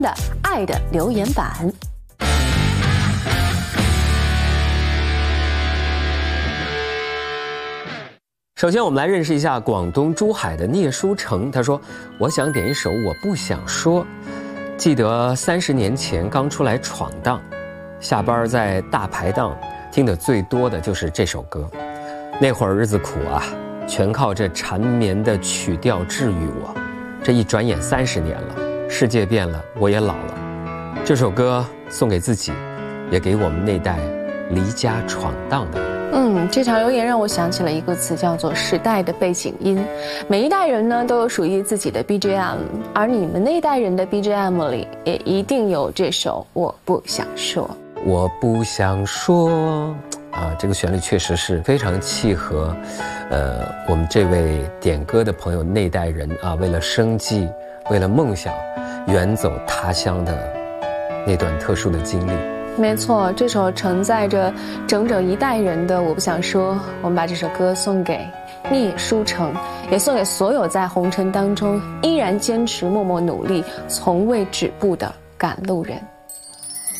的爱的留言板。 首先，我们来认识一下广东珠海的聂书成。他说：“我想点一首《我不想说》。记得30年前刚出来闯荡，下班在大排档听得最多的就是这首歌。那会儿日子苦啊，全靠这缠绵的曲调治愈我。这一转眼30年了，世界变了，我也老了。这首歌送给自己，也给我们那代离家闯荡的人。” 这条留言让我想起了一个词，叫做时代的背景音。每一代人呢都有属于自己的 BGM， 而你们那一代人的 BGM 里也一定有这首《我不想说》。 我不想说啊，这个旋律确实是非常契合，我们这位点歌的朋友那代人啊，为了生计，为了梦想，远走他乡的那段特殊的经历。 没错，这首承载着整整一代人的《我不想说》，我们把这首歌送给聂书成，也送给所有在红尘当中依然坚持默默努力、从未止步的赶路人。